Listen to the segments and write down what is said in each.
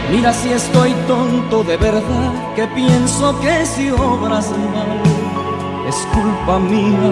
Mira si estoy tonto de verdad, que pienso que si obras mal es culpa mía.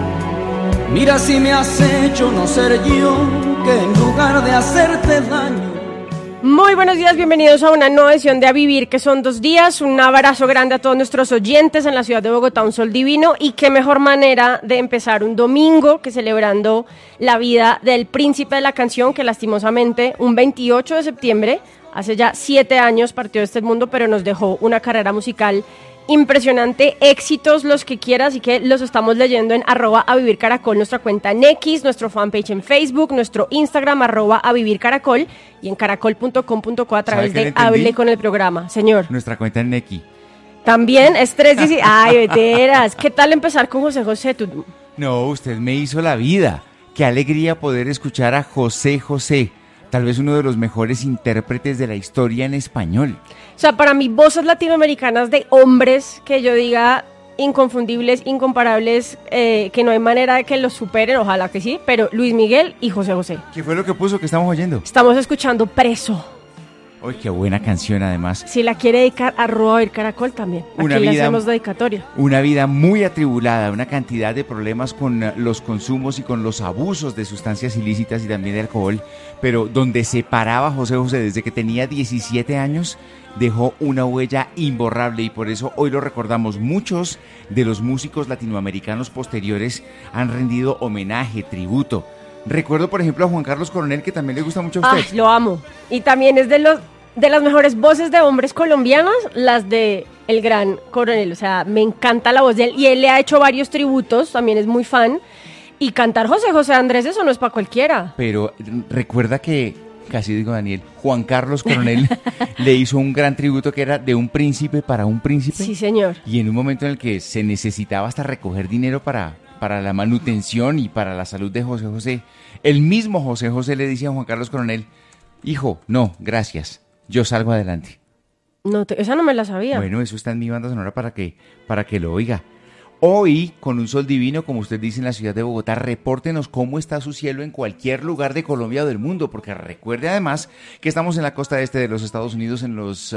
Mira si me has hecho no ser yo, que en lugar de hacerte daño. Muy buenos días, bienvenidos a una nueva edición de A Vivir, que son 2 días. Un abrazo grande a todos nuestros oyentes en la ciudad de Bogotá, un sol divino. Y qué mejor manera de empezar un domingo que celebrando la vida del príncipe de la canción, que lastimosamente un 28 de septiembre, hace ya 7 años, partió de este mundo, pero nos dejó una carrera musical impresionante, éxitos los que quieras, así que los estamos leyendo en @avivircaracol, nuestra cuenta en X, nuestro fanpage en Facebook, nuestro Instagram @avivircaracol y en caracol.com.co a través de Hable con el programa. Señor. Nuestra cuenta en X. También es 3:10. Ay, veras. ¿Qué tal empezar con José José? No, usted me hizo la vida. Qué alegría poder escuchar a José José, tal vez uno de los mejores intérpretes de la historia en español. O sea, para mí, voces latinoamericanas de hombres que yo diga inconfundibles, incomparables, que no hay manera de que los superen, ojalá que sí, pero Luis Miguel y José José. ¿Qué fue lo que puso que estamos oyendo? Estamos escuchando Preso. ¡Uy, qué buena canción además! Si la quiere dedicar a @avivircaracol también. Aquí le hacemos dedicatoria. Una vida muy atribulada, una cantidad de problemas con los consumos y con los abusos de sustancias ilícitas y también de alcohol, pero donde se paraba José José desde que tenía 17 años, dejó una huella imborrable y por eso hoy lo recordamos. Muchos de los músicos latinoamericanos posteriores han rendido homenaje, tributo. Recuerdo, por ejemplo, a Juan Carlos Coronel, que también le gusta mucho a usted. Lo amo. Y también es de las mejores voces de hombres colombianos, las de el gran Coronel. O sea, me encanta la voz de él. Y él le ha hecho varios tributos, también es muy fan. Y cantar José José Andrés, eso no es para cualquiera. Pero recuerda que, casi digo Daniel, Juan Carlos Coronel le hizo un gran tributo que era de un príncipe para un príncipe. Sí, señor. Y en un momento en el que se necesitaba hasta recoger dinero para la manutención y para la salud de José José, el mismo José José le dice a Juan Carlos Coronel: hijo, no, gracias, yo salgo adelante. No, esa no me la sabía. Bueno, eso está en mi banda sonora para que lo oiga. Hoy, con un sol divino, como usted dice, en la ciudad de Bogotá, repórtenos cómo está su cielo en cualquier lugar de Colombia o del mundo, porque recuerde además que estamos en la costa este de los Estados Unidos en los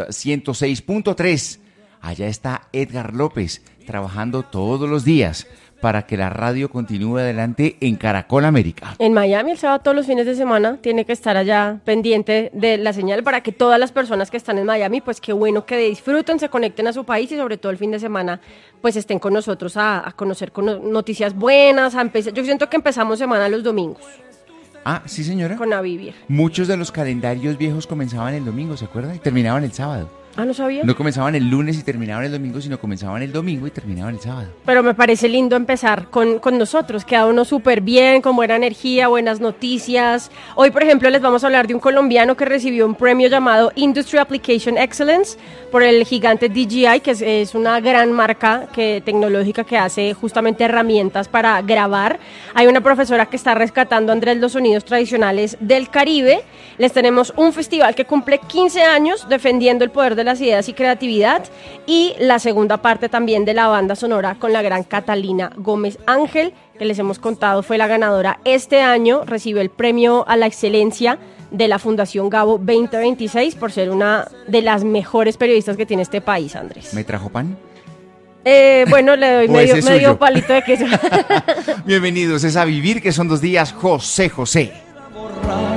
106.3. Allá está Edgar López, trabajando todos los días para que la radio continúe adelante en Caracol América. En Miami, el sábado, todos los fines de semana, tiene que estar allá pendiente de la señal para que todas las personas que están en Miami, pues qué bueno que disfruten, se conecten a su país y sobre todo el fin de semana, pues estén con nosotros a conocer con noticias buenas. Yo siento que empezamos semana los domingos. Ah, sí, señora. Con A Vivir. Muchos de los calendarios viejos comenzaban el domingo, ¿se acuerda? Y terminaban el sábado. Ah, ¿no sabía? No comenzaban el lunes y terminaban el domingo, sino comenzaban el domingo y terminaban el sábado. Pero me parece lindo empezar con nosotros, queda uno súper bien, con buena energía, buenas noticias. Hoy, por ejemplo, les vamos a hablar de un colombiano que recibió un premio llamado Industry Application Excellence por el gigante DJI, que es una gran marca tecnológica que hace justamente herramientas para grabar. Hay una profesora que está rescatando, Andrés, los sonidos tradicionales del Caribe. Les tenemos un festival que cumple 15 años defendiendo el poder de las ideas y creatividad, y la segunda parte también de la banda sonora con la gran Catalina Gómez Ángel, que les hemos contado fue la ganadora este año, recibió el premio a la excelencia de la Fundación Gabo 2026 por ser una de las mejores periodistas que tiene este país, Andrés. ¿Me trajo pan? Bueno, le doy medio palito de queso. Bienvenidos, es A Vivir, que son 2 días, José José.